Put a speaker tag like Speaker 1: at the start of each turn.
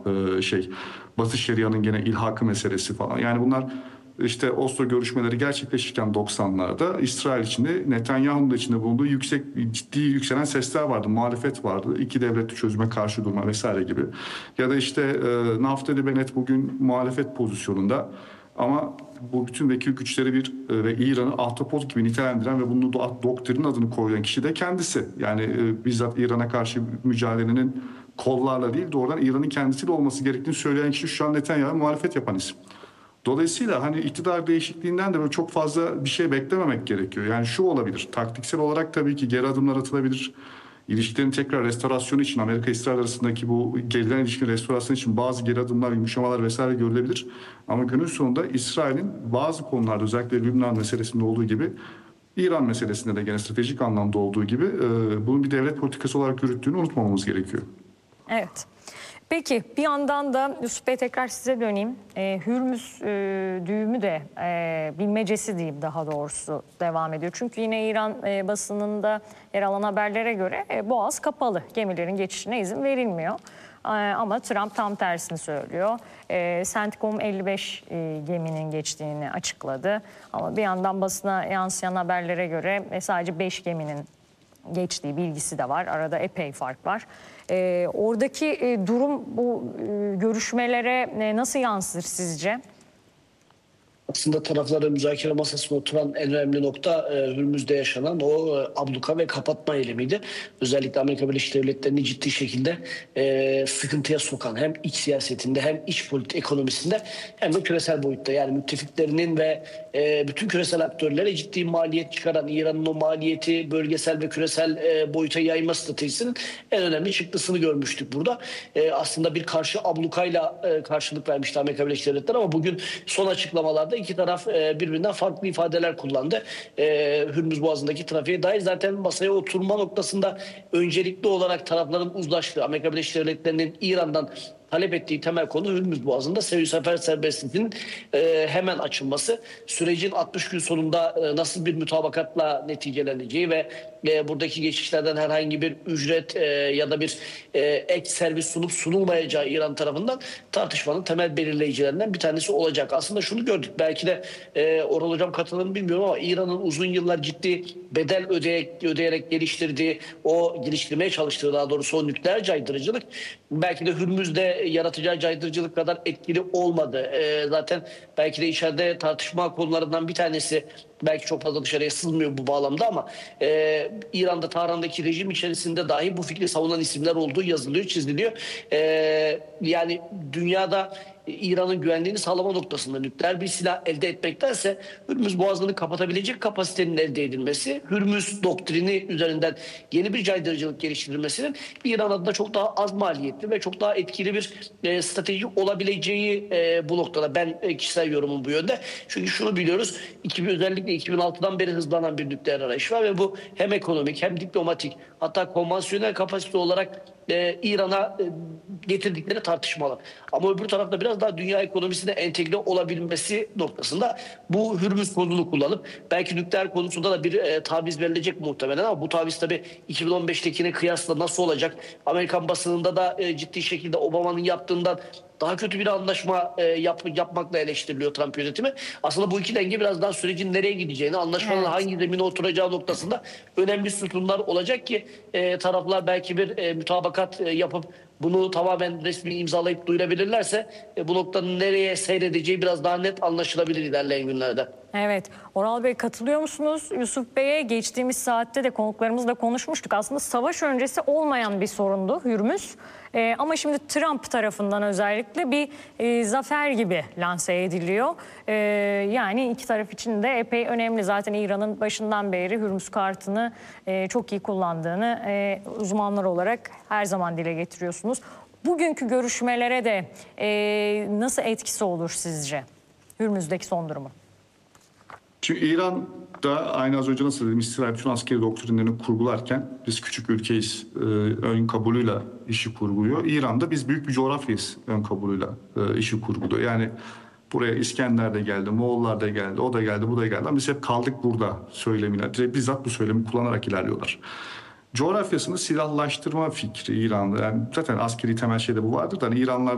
Speaker 1: Batı Şeria'nın gene ilhakı meselesi falan. Yani bunlar işte Oslo görüşmeleri gerçekleşirken 90'larda İsrail içinde, Netanyahu'nun da içinde bulunduğu ciddi yükselen sesler vardı, muhalefet vardı. İki devletli çözüme karşı durma vesaire gibi. Ya da işte Naftali Bennett bugün muhalefet pozisyonunda ama bu bütün vekil güçleri ve İran'ı ahtapot gibi nitelendiren ve bunun doktrinin adını koyan kişi de kendisi. Yani bizzat İran'a karşı mücadelenin kollarla değil doğrudan İran'ın kendisiyle olması gerektiğini söyleyen kişi şu an Netanyahu'ya muhalefet yapan isim. Dolayısıyla hani iktidar değişikliğinden de böyle çok fazla bir şey beklememek gerekiyor. Yani şu olabilir, taktiksel olarak tabii ki geri adımlar atılabilir. İlişkilerin tekrar restorasyonu için, Amerika-İsrail arasındaki bu gerilen ilişkinin restorasyonu için bazı geri adımlar, yumuşamalar vesaire görülebilir. Ama günün sonunda İsrail'in bazı konularda, özellikle Lübnan meselesinde olduğu gibi, İran meselesinde de gene stratejik anlamda olduğu gibi bunun bir devlet politikası olarak yürüttüğünü unutmamamız gerekiyor.
Speaker 2: Evet. Peki bir yandan da Yusuf Bey tekrar size döneyim. Hürmüz düğümü de bilmecesi diyeyim daha doğrusu devam ediyor. Çünkü yine İran basınında yer alan haberlere göre boğaz kapalı. Gemilerin geçişine izin verilmiyor. Ama Trump tam tersini söylüyor. CENTCOM 55 geminin geçtiğini açıkladı. Ama bir yandan basına yansıyan haberlere göre sadece 5 geminin geçtiği bilgisi de var. Arada epey fark var. Oradaki durum bu görüşmelere nasıl yansır sizce?
Speaker 3: Aslında tarafların müzakere masasına oturan en önemli nokta Hürmüz'de yaşanan o abluka ve kapatma eylemiydi. Özellikle Amerika Birleşik Devletleri'ni ciddi şekilde sıkıntıya sokan hem iç siyasetinde hem iç ekonomisinde hem de küresel boyutta. Yani müttefiklerinin ve bütün küresel aktörlere ciddi maliyet çıkaran İran'ın o maliyeti bölgesel ve küresel boyuta yayma stratejisinin en önemli çıktısını görmüştük burada. Aslında bir karşı ablukayla karşılık vermişti Amerika Birleşik Devletleri ama bugün son açıklamalarda iki taraf birbirinden farklı ifadeler kullandı. Hürmüz Boğazı'ndaki trafiğe dair zaten masaya oturma noktasında öncelikli olarak tarafların uzlaştığı Amerika Birleşik Devletleri'nin İran'dan talep ettiği temel konu Hürmüz Boğazı'nda sefer serbestliğinin hemen açılması. Sürecin 60 gün sonunda nasıl bir mutabakatla neticeleneceği ve buradaki geçişlerden herhangi bir ücret ya da bir ek servis sunup sunulmayacağı İran tarafından tartışmanın temel belirleyicilerinden bir tanesi olacak. Aslında şunu gördük, belki de Orhan Hocam katılır mı bilmiyorum ama İran'ın uzun yıllar ciddi bedel ödeyerek geliştirdiği, geliştirmeye çalıştığı daha doğrusu o nükleer caydırıcılık belki de Hürmüz'de yaratacağı caydırıcılık kadar etkili olmadı. Zaten belki de içeride tartışma konularından bir tanesi, belki çok fazla dışarıya sızmıyor bu bağlamda ama İran'da, Tahran'daki rejim içerisinde dahi bu fikri savunan isimler olduğu yazılıyor, çiziliyor. Yani dünyada İran'ın güvenliğini sağlama noktasında nükleer bir silah elde etmektense Hürmüz Boğazı'nı kapatabilecek kapasitenin elde edilmesi, Hürmüz doktrini üzerinden yeni bir caydırıcılık geliştirilmesinin İran adına çok daha az maliyetli ve çok daha etkili bir strateji olabileceği bu noktada ben kişisel yorumum bu yönde. Çünkü şunu biliyoruz, özellikle 2006'dan beri hızlanan bir nükleer arayış var ve bu hem ekonomik hem diplomatik hatta konvansiyonel kapasite olarak İran'a getirdikleri tartışmalı. Ama öbür tarafta biraz daha dünya ekonomisine entegre olabilmesi noktasında bu Hürmüz konusunu kullanıp belki nükleer konusunda da bir taviz verilecek muhtemelen ama bu taviz tabii 2015'tekine kıyasla nasıl olacak? Amerikan basınında da ciddi şekilde Obama'nın yaptığından daha kötü bir anlaşma yapmakla eleştiriliyor Trump yönetimi. Aslında bu iki denge biraz daha sürecin nereye gideceğini, anlaşmanın hangi zemine oturacağı noktasında önemli sütunlar olacak ki taraflar belki bir mütabakat yapıp bunu tamamen resmi imzalayıp duyurabilirlerse bu noktanın nereye seyredeceği biraz daha net anlaşılabilir ilerleyen günlerde.
Speaker 2: Evet. Oral Bey katılıyor musunuz? Yusuf Bey'e geçtiğimiz saatte de konuklarımızla konuşmuştuk. Aslında savaş öncesi olmayan bir sorundu Hürmüz. Ama şimdi Trump tarafından özellikle bir zafer gibi lanse ediliyor. Yani iki taraf için de epey önemli. Zaten İran'ın başından beri Hürmüz kartını çok iyi kullandığını uzmanlar olarak her zaman dile getiriyorsunuz. Bugünkü görüşmelere de nasıl etkisi olur sizce? Hürmüz'deki son durumu.
Speaker 1: Çünkü İran da aynı az önce nasıl dedim, İsrail bütün askeri doktrinlerini kurgularken biz küçük ülkeyiz ön kabulüyle işi kurguluyor. İran'da biz büyük bir coğrafyayız ön kabulüyle işi kurguluyor. Yani buraya İskender de geldi, Moğollar da geldi, o da geldi, bu da geldi. Ama biz hep kaldık burada söylemiyle. Bizzat bu söylemi kullanarak ilerliyorlar. Coğrafyasını silahlaştırma fikri İran'da. Yani zaten askeri temel şeyde bu vardır da hani İranlılar